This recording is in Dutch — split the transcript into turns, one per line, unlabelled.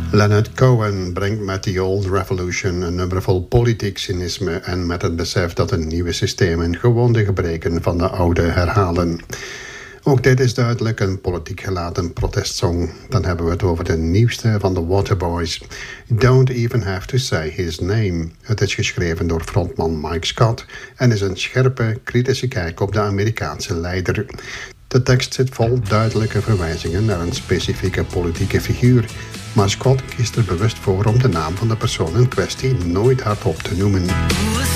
Leonard Cohen brengt met The Old Revolution een nummer vol politiek cynisme en met het besef dat een nieuwe systemen gewoon de gebreken van de oude herhalen. Ook dit is duidelijk een politiek geladen protestsong. Dan hebben we het over de nieuwste van de Waterboys. Don't even have to say his name. Het is geschreven door frontman Mike Scott en is een scherpe, kritische kijk op de Amerikaanse leider. De tekst zit vol duidelijke verwijzingen naar een specifieke politieke figuur, maar Scott kiest er bewust voor om de naam van de persoon in kwestie nooit hardop te noemen.